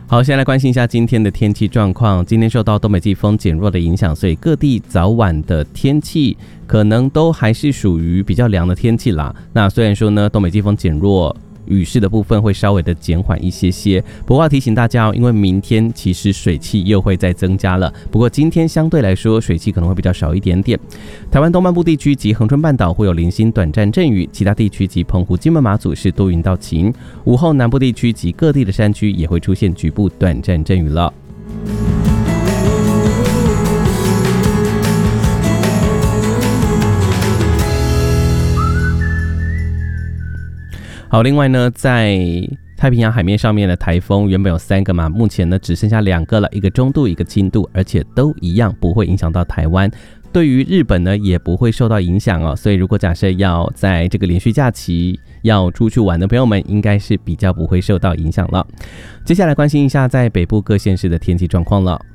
好，先来关心一下今天的天气状况。今天受到东北季风减弱的影响，所以各地早晚的天气可能都还是属于比较凉的天气啦。那虽然说呢，东北季风减弱，雨势的部分会稍微的减缓一些些，不过要提醒大家哦，因为明天其实水汽又会再增加了。不过今天相对来说水汽可能会比较少一点点。台湾东半部地区及恒春半岛会有零星短暂阵雨，其他地区及澎湖、金门、马祖是多云到晴。午后南部地区及各地的山区也会出现局部短暂阵雨了。好，另外呢，在太平洋海面上面的台风原本有3个嘛，目前呢只剩下2个了，一个中度，一个轻度，而且都一样不会影响到台湾。对于日本呢，也不会受到影响哦。所以如果假设要在这个连续假期要出去玩的朋友们，应该是比较不会受到影响了。接下来关心一下在北部各县市的天气状况了。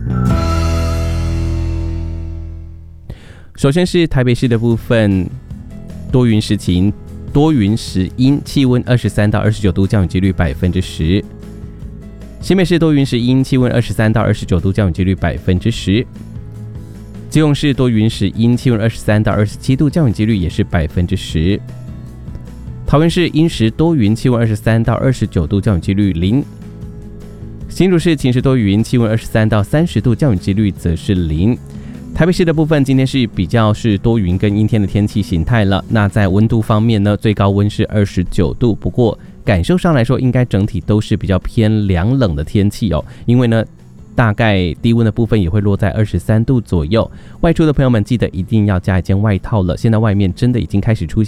首先是台北市的部分，多云时晴。多云时阴，气温23到29度，降雨几率10%。新北市多云时阴，气温23到29度，降雨几率10%。基隆市多云时阴，气温23到27度，降雨几率也是10%。桃园市阴时多云，气温23到29度，降雨几率0。新竹市晴时多云，气温23到30度，降雨几率则是0。台北市的部分今天是比较是多云跟阴天的天气形态了。那在温度方面呢，最高温是29度，不过感受上来说应该整体都是比较偏凉冷的天气哦。因为呢，大概低温的部分也会落在23度左右。外出的朋友们记得一定要加一件外套了，现在外面真的已经开始出现